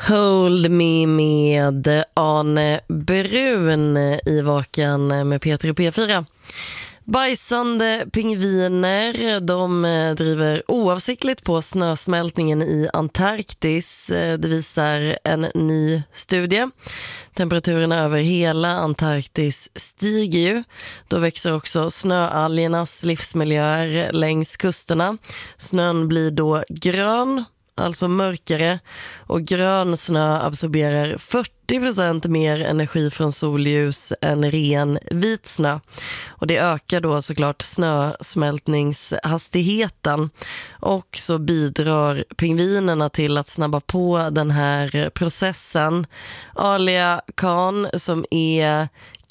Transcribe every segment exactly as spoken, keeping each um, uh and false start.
Hold me med Arne Brun i Vaken med Peter och P fyra. Bajsande pingviner, de driver oavsiktligt på snösmältningen i Antarktis. Det visar en ny studie. Temperaturerna över hela Antarktis stiger ju. Då växer också snöalgernas livsmiljöer längs kusterna. Snön blir då grön, alltså mörkare, och grön snö absorberar fyrtio procent mer energi från solljus än ren vit snö. Och det ökar då såklart snösmältningshastigheten, och så bidrar pingvinerna till att snabba på den här processen. Alia Khan, som är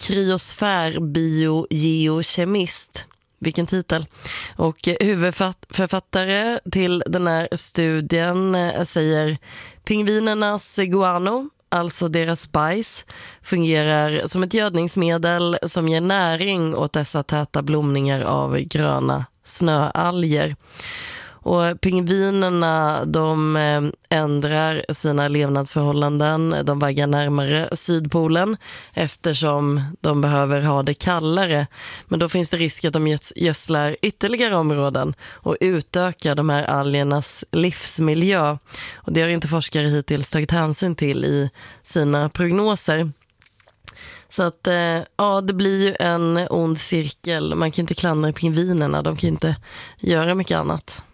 kryosfärbiogeokemist, vilken titel, och huvudförfattare till den här studien, säger pingvinernas guano, alltså deras bajs, fungerar som ett gödningsmedel som ger näring åt dessa täta blomningar av gröna snöalger. Och pingvinerna, de ändrar sina levnadsförhållanden, de vaggar närmare Sydpolen eftersom de behöver ha det kallare. Men då finns det risk att de gödslar ytterligare områden och utökar de här algernas livsmiljö. Och det har inte forskare hittills tagit hänsyn till i sina prognoser. Så att ja, det blir ju en ond cirkel. Man kan inte klandra pingvinerna, de kan inte göra mycket annat.